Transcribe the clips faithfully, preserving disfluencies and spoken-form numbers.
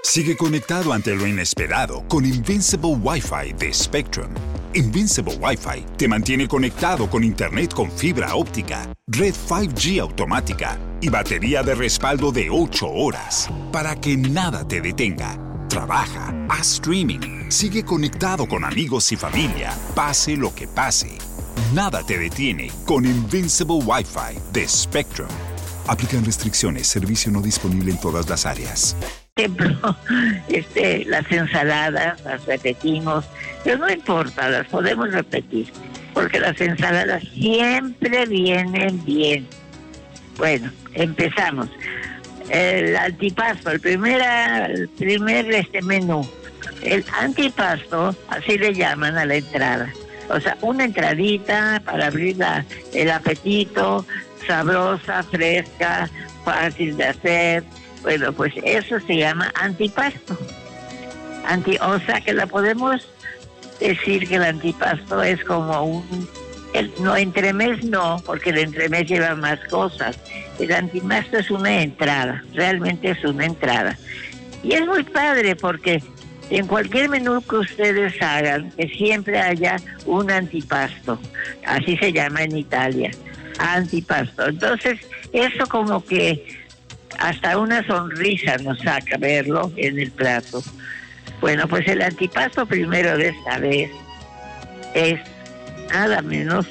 Sigue conectado ante lo inesperado con Invincible Wi-Fi de Spectrum. Invincible Wi-Fi te mantiene conectado con Internet con fibra óptica, red cinco G automática y batería de respaldo de ocho horas para que nada te detenga. Trabaja, haz streaming, sigue conectado con amigos y familia, pase lo que pase. Nada te detiene con Invincible Wi-Fi de Spectrum. Aplican restricciones, servicio no disponible en todas las áreas. Ejemplo, este, las ensaladas las repetimos, pero no importa, las podemos repetir, porque las ensaladas siempre vienen bien. Bueno, empezamos. El antipasto, el primer, el primer este menú. El antipasto, así le llaman a la entrada. O sea, una entradita para abrir la, el apetito, sabrosa, fresca, fácil de hacer. Bueno, pues eso se llama antipasto. Anti, o sea que la podemos decir que el antipasto es como un... El, no, entremés no, porque el entremés lleva más cosas. El antipasto es una entrada, realmente es una entrada. Y es muy padre porque en cualquier menú que ustedes hagan, que siempre haya un antipasto. Así se llama en Italia, antipasto. Entonces, eso como que hasta una sonrisa nos saca verlo en el plato. Bueno, pues el antipasto primero de esta vez es nada menos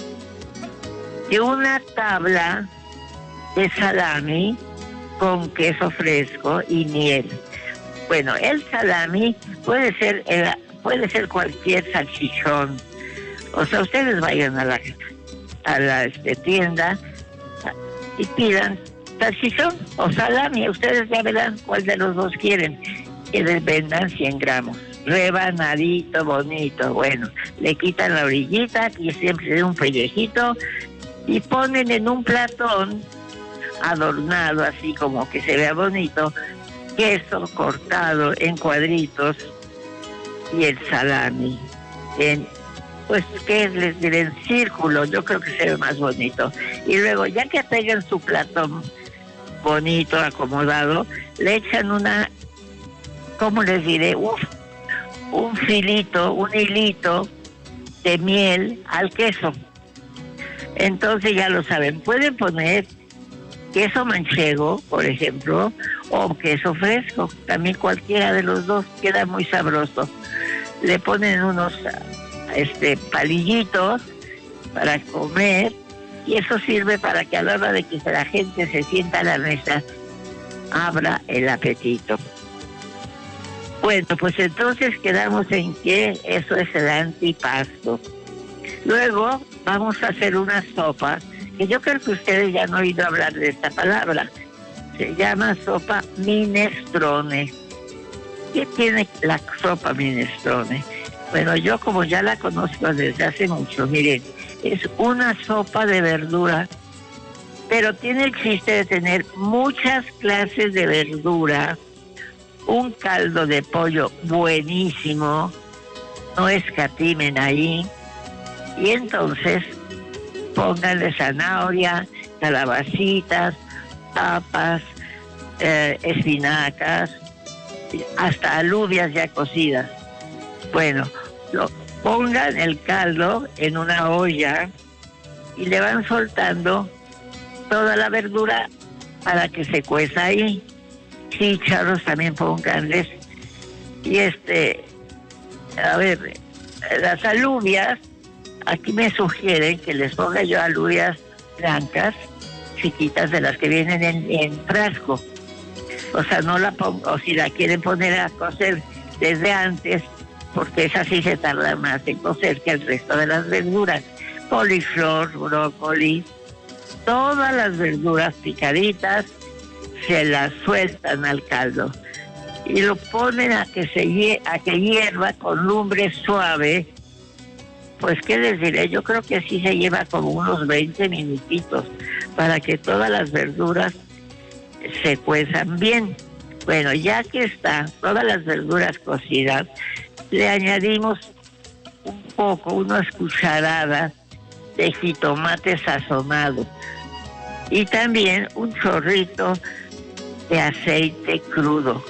que una tabla de salami con queso fresco y miel. Bueno, el salami puede ser el, puede ser cualquier salchichón. O sea, ustedes vayan a la a la este, tienda y pidan salchichón o salami, ustedes ya verán cuál de los dos quieren, que les vendan cien gramos, rebanadito, bonito. Bueno, le quitan la orillita, y siempre de un pellejito, y ponen en un platón adornado así como que se vea bonito, queso cortado en cuadritos y el salami en, pues, ¿qué les diré? En círculo. Yo creo que se ve más bonito. Y luego, ya que pegan su platón bonito, acomodado, le echan una, ¿cómo les diré? Uf, un filito, un hilito de miel al queso. Entonces ya lo saben, pueden poner queso manchego, por ejemplo, o queso fresco, también cualquiera de los dos queda muy sabroso. Le ponen unos este palillitos para comer, y eso sirve para que a la hora de que la gente se sienta a la mesa, abra el apetito. Bueno, pues entonces quedamos en que eso es el antipasto. Luego vamos a hacer una sopa, que yo creo que ustedes ya han oído hablar de esta palabra. Se llama sopa minestrone. ¿Qué tiene la sopa minestrone? Bueno, yo como ya la conozco desde hace mucho, miren, es una sopa de verdura, pero tiene el chiste de tener muchas clases de verdura, un caldo de pollo buenísimo, no escatimen ahí, y entonces pónganle zanahoria, calabacitas, papas, eh, espinacas, hasta alubias ya cocidas. Bueno, lo, pongan el caldo en una olla y le van soltando toda la verdura para que se cueza ahí. Chícharos también pónganles. Y este, a ver, las alubias, aquí me sugieren que les ponga yo alubias blancas, chiquitas, de las que vienen en, en frasco. O sea, no la pongo, o si la quieren poner a cocer desde antes, porque esa sí se tarda más en cocer que el resto de las verduras. Coliflor, brócoli, todas las verduras picaditas, se las sueltan al caldo y lo ponen a que se a que hierva con lumbre suave. Pues qué les diré, yo creo que sí se lleva como unos veinte minutitos para que todas las verduras se cuezan bien. Bueno, ya que están todas las verduras cocidas, le añadimos un poco, unas cucharadas de jitomate sazonado y también un chorrito de aceite crudo.